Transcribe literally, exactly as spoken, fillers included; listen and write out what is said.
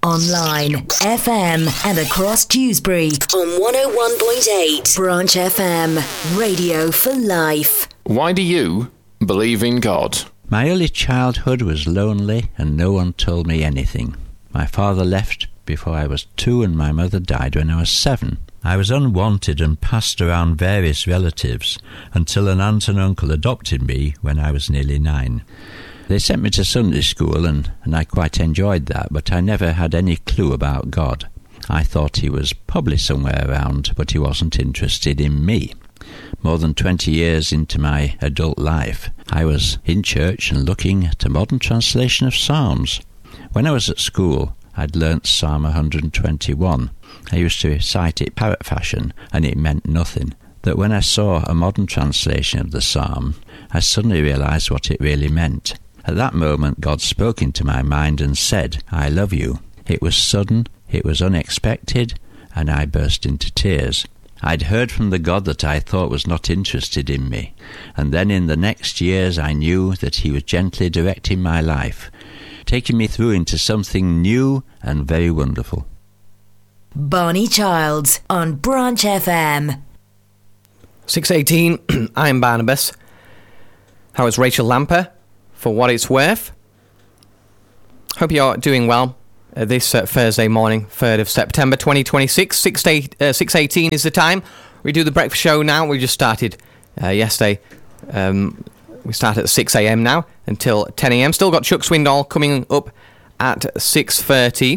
online, F M, and across Dewsbury on one oh one point eight. Branch F M, radio for life. Why do you believe in God? My early childhood was lonely and no one told me anything. My father left before I was two and my mother died when I was seven. I was unwanted and passed around various relatives until an aunt and uncle adopted me when I was nearly nine. They sent me to Sunday school and, and I quite enjoyed that, but I never had any clue about God. I thought he was probably somewhere around, but he wasn't interested in me. More than twenty years into my adult life, I was in church and looking at a modern translation of Psalms. When I was at school, I'd learnt Psalm one hundred twenty-one. I used to recite it parrot fashion, and it meant nothing. That when I saw a modern translation of the psalm, I suddenly realised what it really meant. At that moment, God spoke into my mind and said, "I love you." It was sudden, it was unexpected, and I burst into tears. I'd heard from the God that I thought was not interested in me, and then in the next years I knew that he was gently directing my life, taking me through into something new and very wonderful. Barney Childs on Branch F M. six eighteen, I'm Barnabas. How is Rachel Lamper? For what it's worth. Hope you're doing well uh, this uh, Thursday morning, third of September twenty twenty-six. six eighteen is the time. We do the breakfast show now. We just started uh, yesterday. Um, we start at six a.m. now until ten a.m. Still got Chuck Swindoll coming up at six thirty.